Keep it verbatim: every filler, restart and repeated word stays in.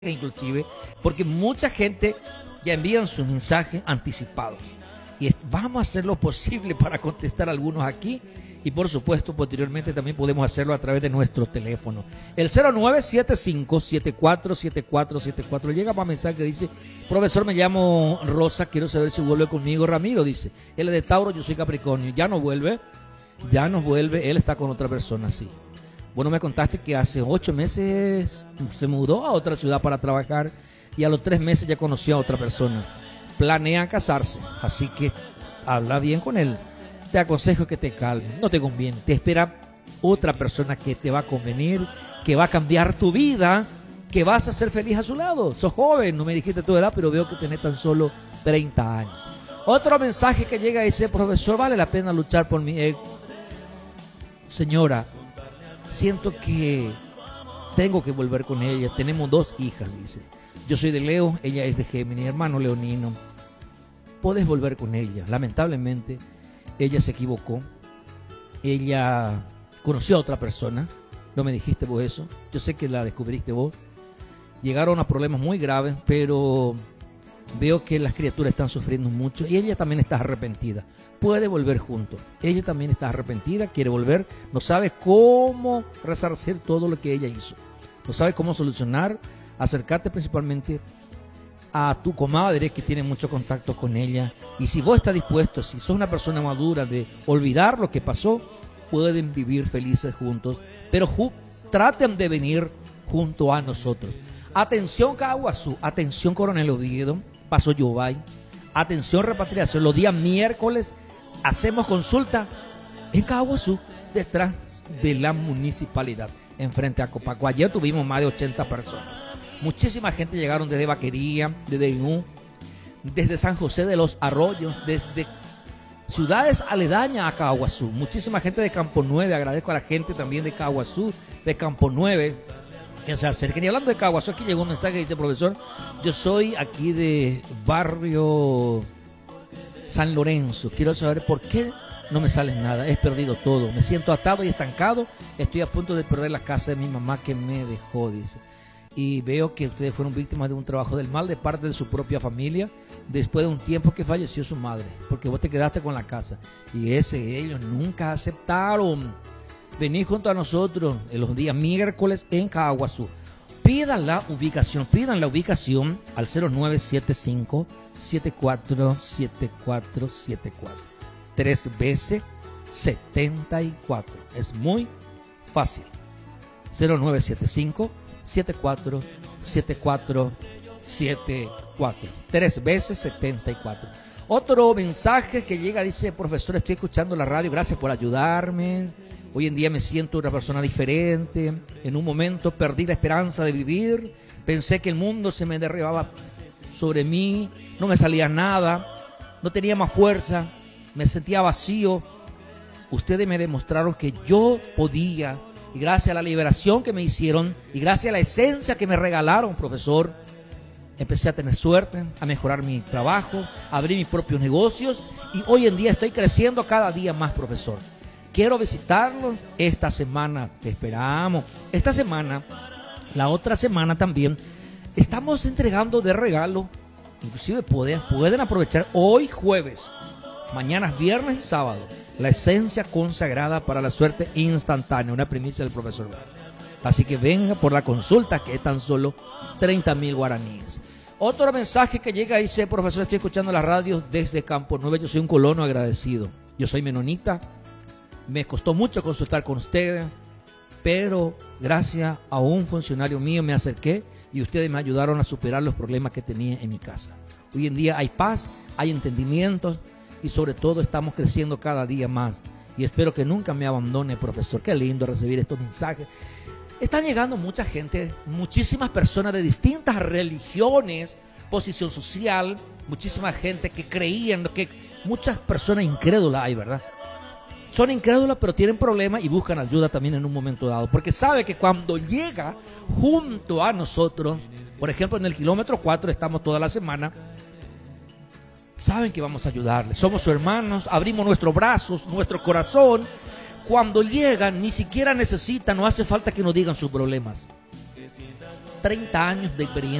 inclusive, porque mucha gente ya envían sus mensajes anticipados. Y vamos a hacer lo posible para contestar algunos aquí. Y por supuesto, posteriormente también podemos hacerlo a través de nuestro teléfono. El cero nueve siete cinco, siete cuatro siete cuatro siete cuatro. Llega para mensaje que dice: profesor, me llamo Rosa, quiero saber si vuelve conmigo. Ramiro dice: él es de Tauro, yo soy Capricornio. Ya no vuelve, ya no vuelve, él está con otra persona, sí. Bueno, me contaste que hace ocho meses se mudó a otra ciudad para trabajar y a los tres meses ya conoció a otra persona. Planea casarse, así que habla bien con él. Te aconsejo que te calmes, no te conviene. Te espera otra persona que te va a convenir, que va a cambiar tu vida, que vas a ser feliz a su lado. Sos joven, no me dijiste tu edad, pero veo que tenés tan solo treinta años. Otro mensaje que llega y dice: profesor, ¿vale la pena luchar por mi ex? Señora, siento que tengo que volver con ella. Tenemos dos hijas, dice. Yo soy de Leo, ella es de Géminis, hermano leonino. Podés volver con ella. Lamentablemente, ella se equivocó. Ella conoció a otra persona. No me dijiste vos eso. Yo sé que la descubriste vos. Llegaron a problemas muy graves, pero veo que las criaturas están sufriendo mucho y ella también está arrepentida. Puede volver juntos. Ella también está arrepentida, quiere volver. No sabe cómo resarcir todo lo que ella hizo. No sabe cómo solucionar. Acercarte principalmente a tu comadre, que tiene mucho contacto con ella. Y si vos estás dispuesto, si sos una persona madura de olvidar lo que pasó, pueden vivir felices juntos. Pero ju- traten de venir junto a nosotros. Atención Caguazú, atención Coronel Oviedo, Paso Yobay, atención repatriación. Los días miércoles hacemos consulta en Caguazú, detrás de la municipalidad, enfrente a Copaco. Ayer tuvimos más de ochenta personas. Muchísima gente llegaron desde Vaquería, desde Inú, desde San José de los Arroyos, desde ciudades aledañas a Caguazú. Muchísima gente de Campo Nueve. Agradezco a la gente también de Caguazú, de Campo Nueve, que se acerquen. Y hablando de Caguazú, aquí llegó un mensaje que dice: profesor, yo soy aquí de barrio San Lorenzo, quiero saber por qué no me sale nada, he perdido todo, me siento atado y estancado, estoy a punto de perder la casa de mi mamá que me dejó, dice. Y veo que ustedes fueron víctimas de un trabajo del mal de parte de su propia familia, después de un tiempo que falleció su madre, porque vos te quedaste con la casa, y ese ellos nunca aceptaron. Vení junto a nosotros en los días miércoles en Caguazú. Pidan la ubicación, pidan la ubicación al cero nueve siete cinco, siete cuatro siete cuatro siete cuatro. Tres veces setenta y cuatro. Es muy fácil. cero nueve siete cinco, siete cuatro siete cuatro siete cuatro. Tres veces setenta y cuatro. Otro mensaje que llega dice: profesor, estoy escuchando la radio, gracias por ayudarme. Hoy en día me siento una persona diferente. En un momento perdí la esperanza de vivir. Pensé que el mundo se me derribaba sobre mí. No me salía nada. No tenía más fuerza. Me sentía vacío. Ustedes me demostraron que yo podía. Y gracias a la liberación que me hicieron y gracias a la esencia que me regalaron, profesor, empecé a tener suerte, a mejorar mi trabajo, a abrir mis propios negocios. Y hoy en día estoy creciendo cada día más, profesor. Quiero visitarlos esta semana, te esperamos. Esta semana, la otra semana también, estamos entregando de regalo, inclusive pueden, pueden aprovechar hoy jueves, mañana viernes y sábado, la esencia consagrada para la suerte instantánea, una primicia del profesor. Así que venga por la consulta, que es tan solo treinta mil guaraníes. Otro mensaje que llega dice: profesor, estoy escuchando la radio desde Campo Nueve, yo soy un colono agradecido. Yo soy menonita. Me costó mucho consultar con ustedes, pero gracias a un funcionario mío me acerqué y ustedes me ayudaron a superar los problemas que tenía en mi casa. Hoy en día hay paz, hay entendimientos y sobre todo estamos creciendo cada día más. Y espero que nunca me abandone, profesor. Qué lindo recibir estos mensajes. Están llegando mucha gente, muchísimas personas de distintas religiones, posición social, muchísima gente que creían, que muchas personas incrédulas hay, ¿verdad? Son incrédulas, pero tienen problemas y buscan ayuda también en un momento dado. Porque sabe que cuando llega junto a nosotros, por ejemplo, en el kilómetro cuatro estamos toda la semana, saben que vamos a ayudarles. Somos sus hermanos, abrimos nuestros brazos, nuestro corazón. Cuando llegan, ni siquiera necesitan, no hace falta que nos digan sus problemas. treinta años de experiencia